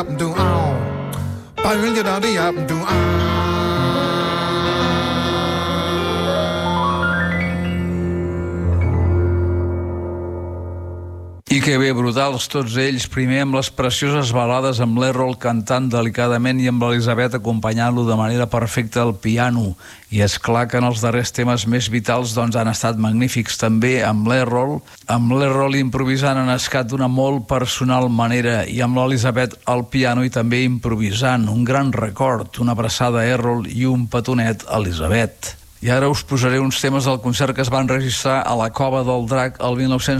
I que bé, brutals tots ells, primer amb les precioses balades amb l'Errol cantant delicadament i amb l'Elisabet acompanyant-lo de manera perfecta al piano. I és clar que en els darrers temes més vitals doncs, han estat magnífics també amb l'Errol improvisant en escat d'una molt personal manera i amb l'Elisabet al piano i també improvisant. Un gran record, una abraçada a Errol i un petonet a Elisabet. I ara us posaré uns temes del concert que es van registrar a la Cova del Drac el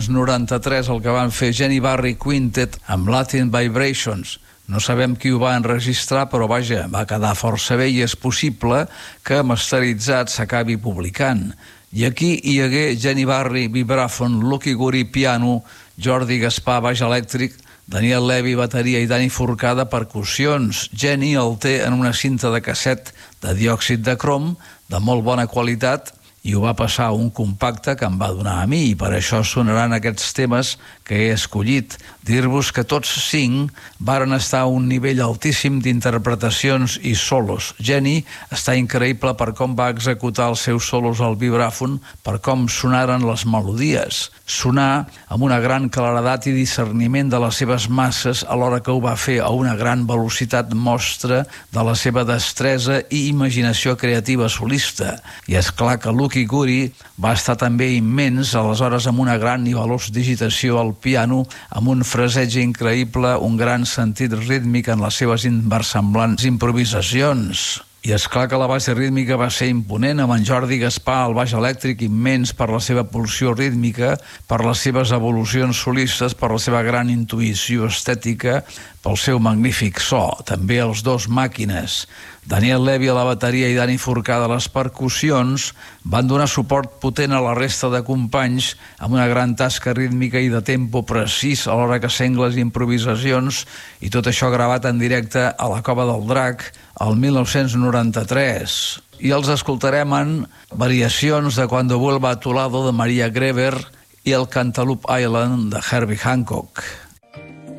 1993, el que van fer Jenny Barry Quintet amb Latin Vibrations. No sabem qui ho va enregistrar, però vaja, va quedar força bé i és possible que masteritzat s'acabi publicant. I aquí hi hagué Jenny Barry, vibràfon, Lucky Guri, piano, Jordi Gaspar, baix elèctric, Daniel Levy, bateria i Dani Forcada, percussions. Jenny el té en una cinta de casset de diòxid de crom de molt bona qualitat i ho va passar a un compacte que em va donar a mi i per això sonaran aquests temes que he escollit. Dir-vos que tots 5 varen estar a un nivell altíssim d'interpretacions i solos. Jenny està increïble per com va executar els seus solos al vibràfon, per com sonaren les melodies. Sonar amb una gran claredat i discerniment de les seves masses alhora que ho va fer a una gran velocitat mostra de la seva destresa i imaginació creativa solista. I és clar que Lucky Guri va estar també immens, aleshores amb una gran i veloç digitació al piano, amb un fraseig increïble, un gran sentit rítmic en les seves inversemblants improvisacions. I és clar que la base rítmica va ser imponent, amb en Jordi Gaspar al baix elèctric immens per la seva pulsió rítmica, per les seves evolucions solistes, per la seva gran intuïció estètica, pel seu magnífic so. També els dos màquines, Daniel Levy a la bateria i Dani Forcada a les percussions, van donar suport potent a la resta de companys amb una gran tasca rítmica i de tempo precís a l'hora que sengles improvisacions, i tot això gravat en directe a la Cova del Drac el 1993. I els escoltarem en variacions de Cuando vuelva a tu lado de Maria Greber i el Cantaloupe Island de Herbie Hancock.